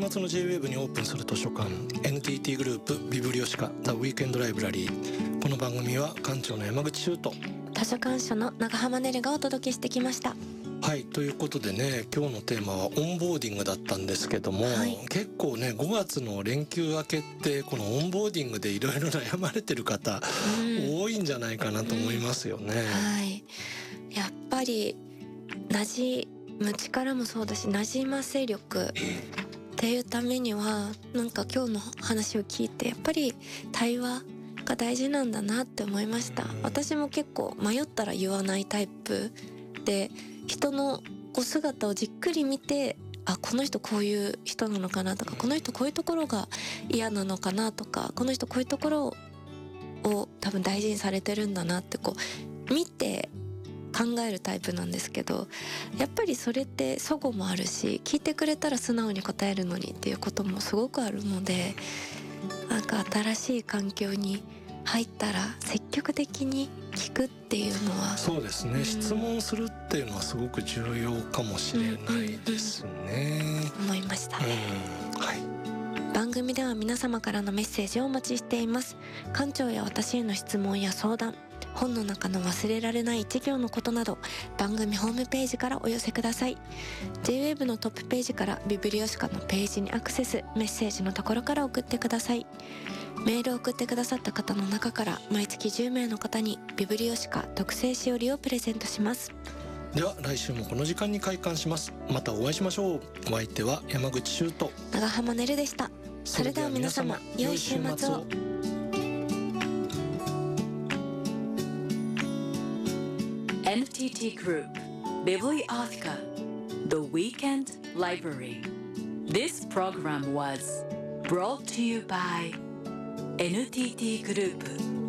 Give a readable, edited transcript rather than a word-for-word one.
末の J-WAVE にオープンする図書館 NTT グループビブリオシカ The Weekend Library。 この番組は館長の山口修斗、 図書館主の長浜ねるがお届けしてきました。 はい、ということでね、今日のテーマはオンボーディングだったんですけども、 はい、 結構ね5月の連休明けってこのオンボーディングでいろいろ悩まれてる方、多いんじゃないかなと思いますよね。 はい、やっぱり馴染む力もそうだし、馴染ませ力っていうためには、なんか今日の話を聞いてやっぱり対話が大事なんだなって思いました。私も結構迷ったら言わないタイプで、人のこう姿をじっくり見て、あ、この人こういう人なのかなとか、この人こういうところが嫌なのかなとか、この人こういうところを多分大事にされてるんだなってこう見て考えるタイプなんですけど、やっぱりそれって齟齬もあるし、聞いてくれたら素直に答えるのにっていうこともすごくあるので、なんか新しい環境に入ったら積極的に聞くっていうのは、 そうですね、質問するっていうのはすごく重要かもしれないですね、 思いましたね。 はい、 番組では皆様からのメッセージをお待ちしています。館長や私への質問や相談、本の中の忘れられない一行のことなど、番組ホームページからお寄せください。 J-WAVE のトップページからビブリオシカのページにアクセス、メッセージのところから送ってください。メールを送ってくださった方の中から毎月10名の方にビブリオシカ特製しおりをプレゼントします。 では来週もこの時間に開館します。またお会いしましょう。お相手は山口修斗、 長浜ねるでした。それでは皆様、良い週末を。 NTT Group Bibliotheca The Weekend Library. This program was brought to you by NTT Group.